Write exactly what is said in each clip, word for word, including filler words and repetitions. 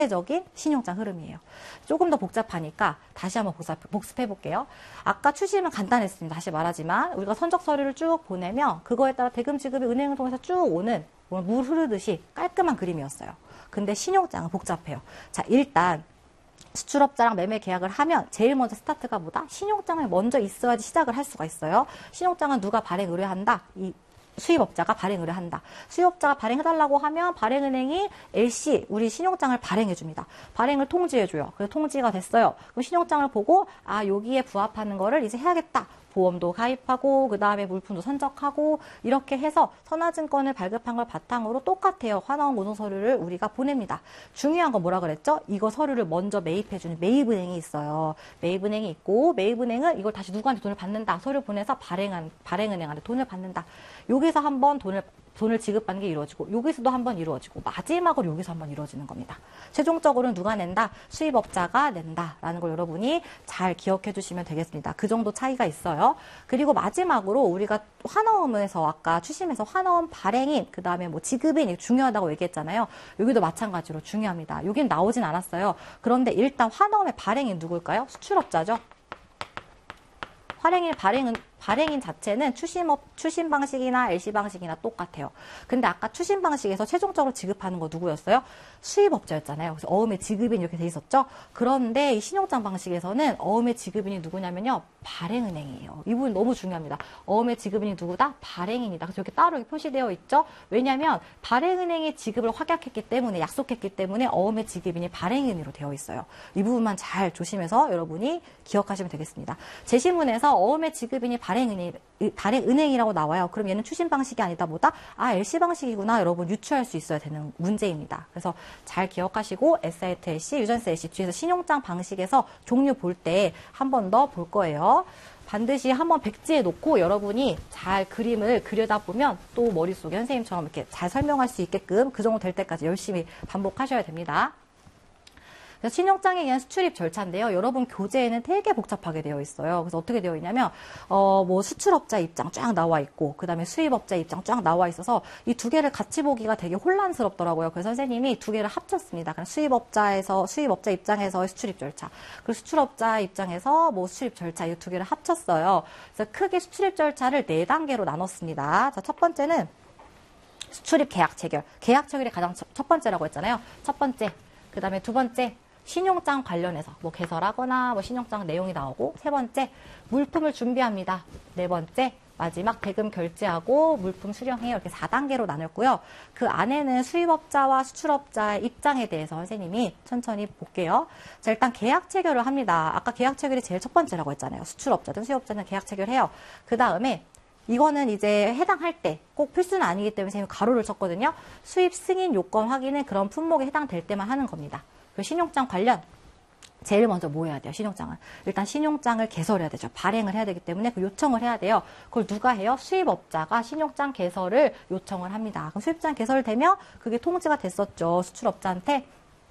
적인 신용장 흐름이에요. 조금 더 복잡하니까 다시 한번 복습해 볼게요. 아까 추심은 간단했습니다. 다시 말하지만 우리가 선적 서류를 쭉 보내면 그거에 따라 대금 지급이 은행을 통해서 쭉 오는 물 흐르듯이 깔끔한 그림이었어요. 근데 신용장은 복잡해요. 자, 일단 수출업자랑 매매 계약을 하면 제일 먼저 스타트가 뭐다? 신용장을 먼저 있어야지 시작을 할 수가 있어요. 신용장은 누가 발행 의뢰한다? 이 수입업자가 발행 의뢰한다. 수입업자가 발행해달라고 하면 발행은행이 엘씨, 우리 신용장을 발행해줍니다. 발행을 통지해줘요. 그래서 통지가 됐어요. 그럼 신용장을 보고 아 여기에 부합하는 거를 이제 해야겠다. 보험도 가입하고 그 다음에 물품도 선적하고 이렇게 해서 선화증권을 발급한 걸 바탕으로 똑같아요. 환원 운송 서류를 우리가 보냅니다. 중요한 건 뭐라 그랬죠? 이거 서류를 먼저 매입해주는 매입은행이 있어요. 매입은행이 있고 매입은행은 이걸 다시 누구한테 돈을 받는다. 서류 보내서 발행한 발행은행한테 돈을 받는다. 여기서 한번 돈을 돈을 지급받는 게 이루어지고 여기서도 한번 이루어지고 마지막으로 여기서 한번 이루어지는 겁니다. 최종적으로는 누가 낸다? 수입업자가 낸다라는 걸 여러분이 잘 기억해 주시면 되겠습니다. 그 정도 차이가 있어요. 그리고 마지막으로 우리가 환어음에서 아까 추심에서 환어음 발행인 그 다음에 뭐 지급인 중요하다고 얘기했잖아요. 여기도 마찬가지로 중요합니다. 여긴 나오진 않았어요. 그런데 일단 환어음의 발행인 누굴까요? 수출업자죠. 발행인, 발행은, 발행인 자체는 추심업, 추심 방식이나 엘씨 방식이나 똑같아요. 근데 아까 추심 방식에서 최종적으로 지급하는 거 누구였어요? 수입업자였잖아요. 그래서 어음의 지급인 이렇게 돼 있었죠? 그런데 이 신용장 방식에서는 어음의 지급인이 누구냐면요. 발행은행이에요. 이 부분 너무 중요합니다. 어음의 지급인이 누구다? 발행인이다. 그래서 이렇게 따로 표시되어 있죠? 왜냐면 발행은행이 지급을 확약했기 때문에, 약속했기 때문에 어음의 지급인이 발행인으로 되어 있어요. 이 부분만 잘 조심해서 여러분이 기억하시면 되겠습니다. 제시문에서 어음의 지급인이 발행은행, 발행은행이라고 나와요. 그럼 얘는 추심 방식이 아니다 보다 아 엘씨 방식이구나 여러분 유추할 수 있어야 되는 문제입니다. 그래서 잘 기억하시고 에스아이트 엘씨, 유전세 엘씨 뒤에서 신용장 방식에서 종류 볼 때 한 번 더 볼 거예요. 반드시 한번 백지에 놓고 여러분이 잘 그림을 그려다보면 또 머릿속에 선생님처럼 이렇게 잘 설명할 수 있게끔 그 정도 될 때까지 열심히 반복하셔야 됩니다. 그래서 신용장에 의한 수출입 절차인데요. 여러분 교재에는 되게 복잡하게 되어 있어요. 그래서 어떻게 되어 있냐면 어 뭐 수출업자 입장 쫙 나와 있고 그 다음에 수입업자 입장 쫙 나와 있어서 이 두 개를 같이 보기가 되게 혼란스럽더라고요. 그래서 선생님이 두 개를 합쳤습니다. 그냥 수입업자에서 수입업자 입장에서의 수출입 절차 그리고 수출업자 입장에서 뭐 수출입 절차 이 두 개를 합쳤어요. 그래서 크게 수출입 절차를 네 단계로 나눴습니다. 자, 첫 번째는 수출입 계약 체결. 계약 체결이 가장 첫 번째라고 했잖아요. 첫 번째. 그 다음에 두 번째. 신용장 관련해서 뭐 개설하거나 뭐 신용장 내용이 나오고 세 번째 물품을 준비합니다. 네 번째 마지막 대금 결제하고 물품 수령해요. 이렇게 사 단계로 나눴고요. 그 안에는 수입업자와 수출업자의 입장에 대해서 선생님이 천천히 볼게요. 자, 일단 계약 체결을 합니다. 아까 계약 체결이 제일 첫 번째라고 했잖아요. 수출업자든 수입업자든 계약 체결해요. 그 다음에 이거는 이제 해당할 때 꼭 필수는 아니기 때문에 선생님이 가로를 쳤거든요. 수입 승인 요건 확인은 그런 품목에 해당될 때만 하는 겁니다. 그 신용장 관련 제일 먼저 뭐 해야 돼요? 신용장은 일단 신용장을 개설해야 되죠. 발행을 해야 되기 때문에 그 요청을 해야 돼요. 그걸 누가 해요? 수입업자가 신용장 개설을 요청을 합니다. 그럼 수입장 개설되면 그게 통지가 됐었죠. 수출업자한테.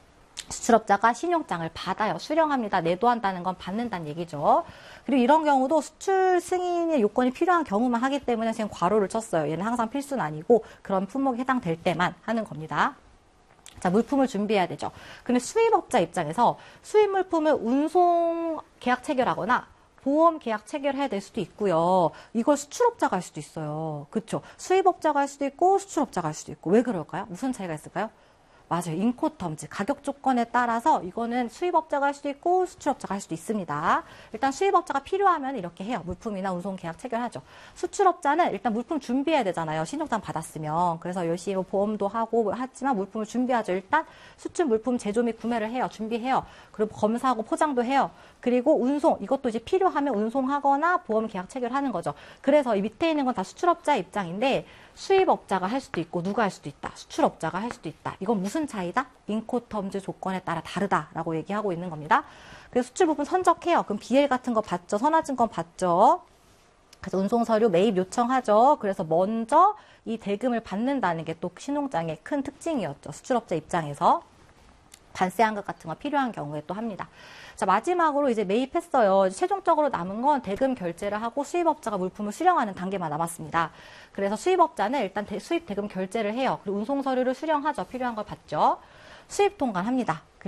수출업자가 신용장을 받아요. 수령합니다. 내도한다는 건 받는다는 얘기죠. 그리고 이런 경우도 수출 승인의 요건이 필요한 경우만 하기 때문에 지금 괄호를 쳤어요. 얘는 항상 필수는 아니고 그런 품목에 해당될 때만 하는 겁니다. 자, 물품을 준비해야 되죠. 근데 수입업자 입장에서 수입 물품을 운송 계약 체결하거나 보험 계약 체결해야 될 수도 있고요. 이걸 수출업자가 할 수도 있어요. 그렇죠? 수입업자가 할 수도 있고 수출업자가 할 수도 있고. 왜 그럴까요? 무슨 차이가 있을까요? 맞아요. 인코텀즈, 가격 조건에 따라서 이거는 수입업자가 할 수도 있고 수출업자가 할 수도 있습니다. 일단 수입업자가 필요하면 이렇게 해요. 물품이나 운송 계약 체결하죠. 수출업자는 일단 물품 준비해야 되잖아요. 신용장 받았으면. 그래서 열심히 보험도 하고 하지만 물품을 준비하죠. 일단 수출 물품 제조 및 구매를 해요. 준비해요. 그리고 검사하고 포장도 해요. 그리고 운송, 이것도 이제 필요하면 운송하거나 보험 계약 체결하는 거죠. 그래서 이 밑에 있는 건 다 수출업자 입장인데 수입업자가 할 수도 있고 누가 할 수도 있다. 수출업자가 할 수도 있다. 이건 무슨 차이다? 인코텀즈 조건에 따라 다르다라고 얘기하고 있는 겁니다. 그래서 수출 부분 선적해요. 그럼 비엘 같은 거 받죠. 선화증권 받죠. 그래서 운송서류 매입 요청하죠. 그래서 먼저 이 대금을 받는다는 게 또 신용장의 큰 특징이었죠. 수출업자 입장에서. 관세 환급 같은 거 필요한 경우에 또 합니다. 자, 마지막으로 이제 매입했어요. 최종적으로 남은 건 대금 결제를 하고 수입업자가 물품을 수령하는 단계만 남았습니다. 그래서 수입업자는 일단 대, 수입 대금 결제를 해요. 그리고 운송 서류를 수령하죠. 필요한 걸 받죠. 수입 통관합니다.